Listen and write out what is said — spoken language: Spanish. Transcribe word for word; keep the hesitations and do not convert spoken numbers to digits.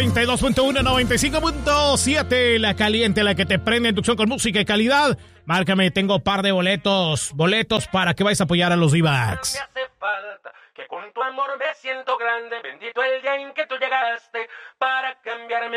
noventa y dos punto uno, noventa y cinco punto siete, la caliente, la que te prende, inducción con música y calidad. Márcame, tengo par de boletos, boletos para que vayas a apoyar a los D-Backs. Me hace falta, que con tu amor me siento grande, bendito el día en que tú llegaste para cambiarme